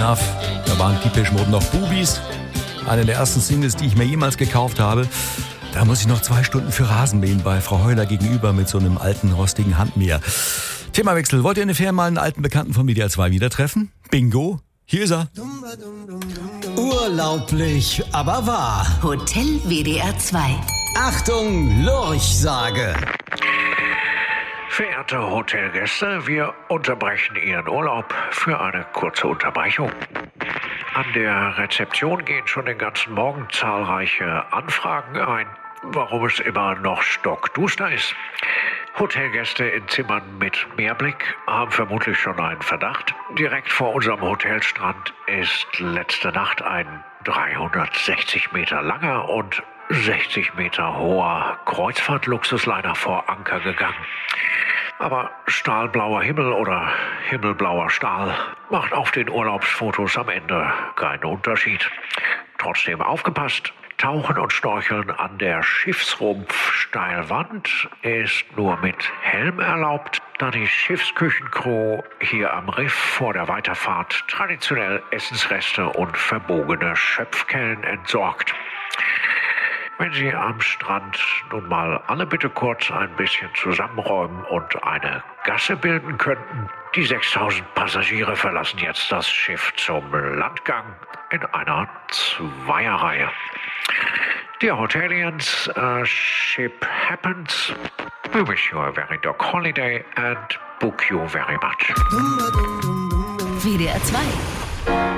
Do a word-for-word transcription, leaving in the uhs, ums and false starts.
Enough. Da waren Depeche Mode noch Boobies. Eine der ersten Singles, die ich mir jemals gekauft habe. Da muss ich noch zwei Stunden für Rasenmähen bei Frau Heuler gegenüber mit so einem alten, rostigen Handmäher. Themawechsel. Wollt ihr in den Ferien mal einen alten Bekannten von W D R zwei wieder treffen? Bingo. Hier ist er. Urlaublich, aber wahr. Hotel W D R zwei. Achtung, Lurchsage. Verehrte Hotelgäste, wir unterbrechen Ihren Urlaub für eine kurze Unterbrechung. An der Rezeption gehen schon den ganzen Morgen zahlreiche Anfragen ein, warum es immer noch stockduster ist. Hotelgäste in Zimmern mit Meerblick haben vermutlich schon einen Verdacht. Direkt vor unserem Hotelstrand ist letzte Nacht ein dreihundertsechzig Meter langer und sechzig Meter hoher Kreuzfahrt-Luxusliner vor Anker gegangen. Aber stahlblauer Himmel oder himmelblauer Stahl macht auf den Urlaubsfotos am Ende keinen Unterschied. Trotzdem aufgepasst, Tauchen und Storcheln an der Schiffsrumpf-Steilwand ist nur mit Helm erlaubt, da die Schiffsküchencrew hier am Riff vor der Weiterfahrt traditionell Essensreste und verbogene Schöpfkellen entsorgt. Wenn Sie am Strand nun mal alle bitte kurz ein bisschen zusammenräumen und eine Gasse bilden könnten. Die sechstausend Passagiere verlassen jetzt das Schiff zum Landgang in einer Zweierreihe. Dear Hotelians, uh, ship happens. We wish you a very dog holiday and book you very much. W D R zwei.